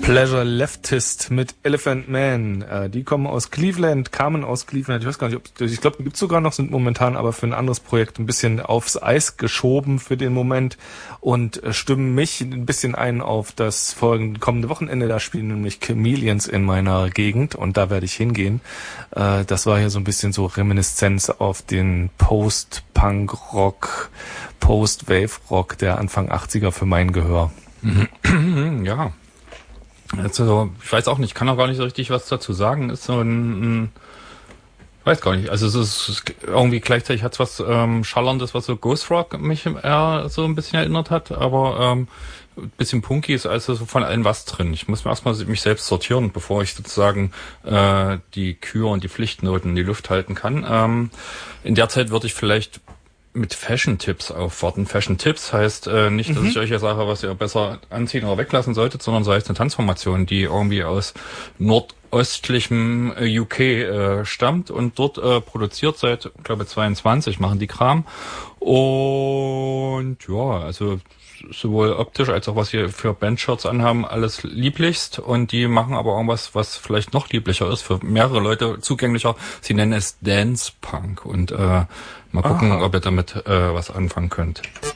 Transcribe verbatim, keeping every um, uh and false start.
Pleasure Leftist mit Elephant Man. Äh, die kommen aus Cleveland, kamen aus Cleveland. Ich weiß gar nicht, ob ich glaube, gibt's sogar noch, sind momentan aber für ein anderes Projekt ein bisschen aufs Eis geschoben für den Moment und äh, stimmen mich ein bisschen ein auf das folgende kommende Wochenende. Da spielen nämlich Chameleons in meiner Gegend und da werde ich hingehen. Äh, das war hier so ein bisschen so Reminiszenz auf den Post-Punk-Rock, Post-Wave-Rock der Anfang achtziger für mein Gehör. Ja. Also, ich weiß auch nicht, kann auch gar nicht so richtig was dazu sagen. Ist so ein, ein weiß gar nicht. Also es ist irgendwie gleichzeitig hat's was ähm, Schallerndes, was so Ghost Rock mich eher so ein bisschen erinnert hat, aber ähm, ein bisschen punky ist also so von allem was drin. Ich muss mir erstmal mich selbst sortieren, bevor ich sozusagen äh, die Kür und die Pflichtnoten in die Luft halten kann. Ähm, in der Zeit würde ich vielleicht mit Fashion-Tipps aufwarten. Fashion-Tipps heißt äh, nicht, dass mhm. ich euch ja sage, was ihr besser anziehen oder weglassen solltet, sondern sei es eine Tanzformation, die irgendwie aus nordöstlichem äh, U K äh, stammt und dort äh, produziert seit, glaube zweiundzwanzig machen die Kram. Und ja, also sowohl optisch als auch was sie für Bandshirts anhaben, alles lieblichst. Und die machen aber irgendwas, was vielleicht noch lieblicher ist, für mehrere Leute zugänglicher. Sie nennen es Dance Punk. Und äh, mal gucken, Aha. ob ihr damit äh, was anfangen könnt.